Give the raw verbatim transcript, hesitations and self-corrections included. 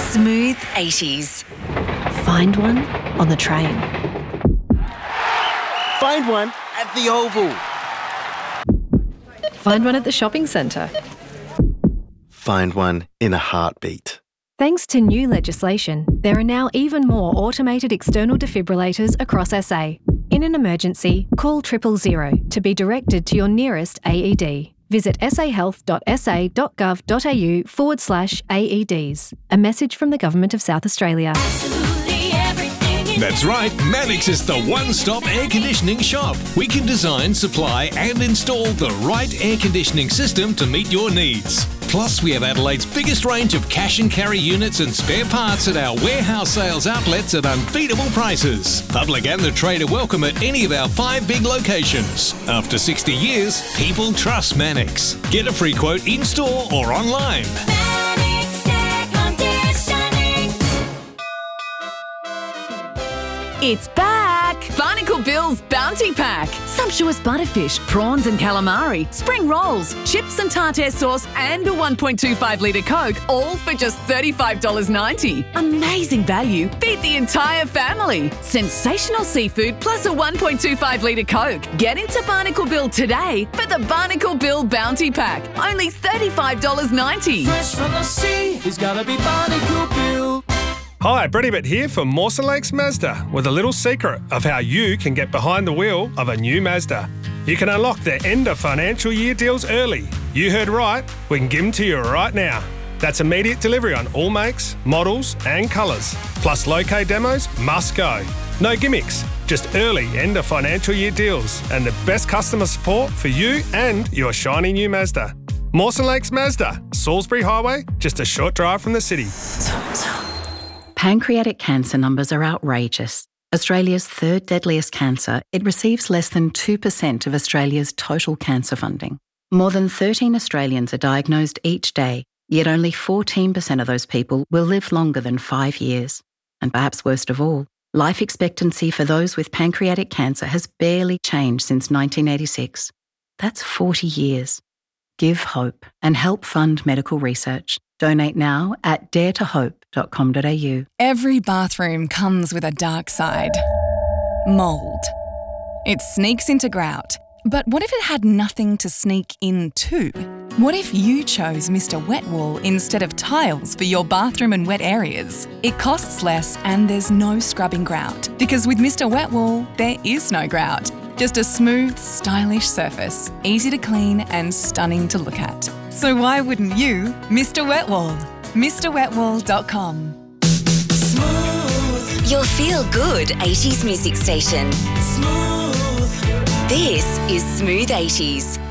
Smooth eighties. Find one on the train. Find one at the Oval. Find one at the shopping centre. Find one in a heartbeat. Thanks to new legislation, there are now even more automated external defibrillators across S A. In an emergency, call triple zero to be directed to your nearest A E D. Visit sahealth.sa.gov.au forward slash AEDs. A message from the Government of South Australia. That's right, Mannix is the one-stop air conditioning shop. We can design, supply and install the right air conditioning system to meet your needs. Plus, we have Adelaide's biggest range of cash and carry units and spare parts at our warehouse sales outlets at unbeatable prices. Public and the trade are welcome at any of our five big locations. After sixty years, people trust Mannix. Get a free quote in-store or online. It's back! Barnacle Bill's Bounty Pack. Sumptuous butterfish, prawns and calamari, spring rolls, chips and tartare sauce and a one point two five litre Coke, all for just thirty-five dollars ninety. Amazing value. Feed the entire family. Sensational seafood plus a one point two five litre Coke. Get into Barnacle Bill today for the Barnacle Bill Bounty Pack. Only thirty-five dollars ninety. Fresh from the sea, it's gotta be Barnacle Bill. Hi, Brett here for Mawson Lakes Mazda with a little secret of how you can get behind the wheel of a new Mazda. You can unlock their end of financial year deals early. You heard right, we can give them to you right now. That's immediate delivery on all makes, models and colours. Plus low-K demos must go. No gimmicks, just early end of financial year deals and the best customer support for you and your shiny new Mazda. Mawson Lakes Mazda, Salisbury Highway, just a short drive from the city. Pancreatic cancer numbers are outrageous. Australia's third deadliest cancer, it receives less than two percent of Australia's total cancer funding. More than thirteen Australians are diagnosed each day, yet only fourteen percent of those people will live longer than five years. And perhaps worst of all, life expectancy for those with pancreatic cancer has barely changed since nineteen eighty-six. That's forty years. Give hope and help fund medical research. Donate now at dare to hope dot com dot a u. Every bathroom comes with a dark side. Mould. It sneaks into grout. But what if it had nothing to sneak into? What if you chose Mister Wet Wool instead of tiles for your bathroom and wet areas? It costs less and there's no scrubbing grout. Because with Mister Wet Wool, there is no grout. Just a smooth, stylish surface, easy to clean and stunning to look at. So why wouldn't you, Mister Wet Wool? Mr wet wool dot com. Smooth. Your feel-good eighties music station. Smooth. This is Smooth eighties.